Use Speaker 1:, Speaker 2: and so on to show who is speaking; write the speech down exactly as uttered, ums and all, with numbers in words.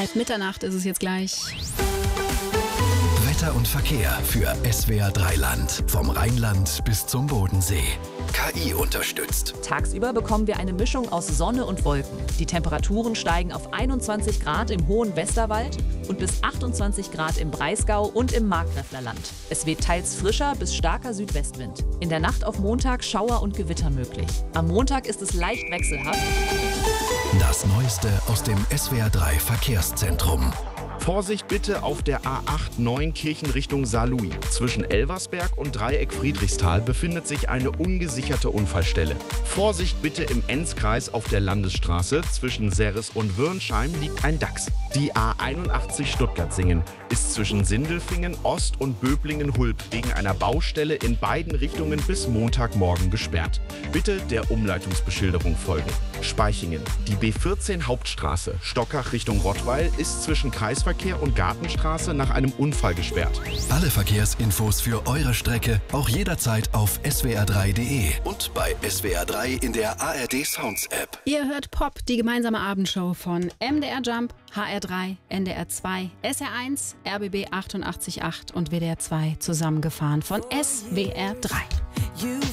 Speaker 1: Halb Mitternacht ist es jetzt gleich.
Speaker 2: Wetter und Verkehr für S W R drei Land. Vom Rheinland bis zum Bodensee. K I unterstützt.
Speaker 3: Tagsüber bekommen wir eine Mischung aus Sonne und Wolken. Die Temperaturen steigen auf einundzwanzig Grad im hohen Westerwald und bis achtundzwanzig Grad im Breisgau und im Markgräflerland. Es weht teils frischer bis starker Südwestwind. In der Nacht auf Montag Schauer und Gewitter möglich. Am Montag ist es leicht wechselhaft.
Speaker 2: Das Neueste aus dem S W R drei Verkehrszentrum.
Speaker 4: Vorsicht bitte auf der A acht Neunkirchen Richtung Saarlouis. Zwischen Elversberg und Dreieck Friedrichsthal befindet sich eine ungesicherte Unfallstelle. Vorsicht bitte im Enzkreis auf der Landesstraße. Zwischen Serres und Wörnsheim liegt ein Dachs. Die A einundachtzig Stuttgart-Singen ist zwischen Sindelfingen Ost und Böblingen-Hulb wegen einer Baustelle in beiden Richtungen bis Montagmorgen gesperrt. Bitte der Umleitungsbeschilderung folgen. Speichingen. Die B vierzehn Hauptstraße Stockach Richtung Rottweil ist zwischen Kreisverkehr und Gartenstraße nach einem Unfall gesperrt.
Speaker 2: Alle Verkehrsinfos für eure Strecke auch jederzeit auf S W R drei punkt de und bei S W R drei in der A R D Sounds App.
Speaker 1: Ihr hört Pop, die gemeinsame Abendshow von M D R Jump, H R drei, N D R zwei, S R eins, R B B achtundachtzig Komma acht und W D R zwei zusammengefahren von S W R drei.